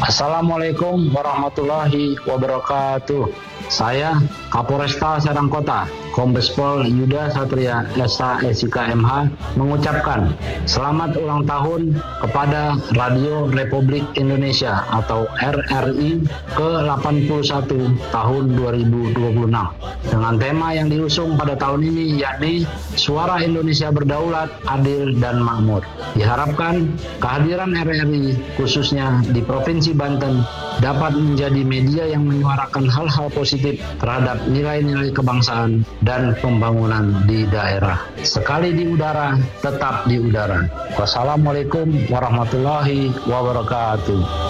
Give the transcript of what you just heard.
Assalamualaikum warahmatullahi wabarakatuh. Saya Kapolresta Serang Kota, Kombes Pol Yuda Satria SH MH mengucapkan selamat ulang tahun kepada Radio Republik Indonesia atau RRI ke-81 tahun 2026 dengan tema yang diusung pada tahun ini, yakni Suara Indonesia Berdaulat, Adil dan Makmur. Diharapkan kehadiran RRI khususnya di Provinsi Banten dapat menjadi media yang menyuarakan hal-hal positif terhadap nilai-nilai kebangsaan dan pembangunan di daerah. Sekali di udara, tetap di udara. Wassalamualaikum warahmatullahi wabarakatuh.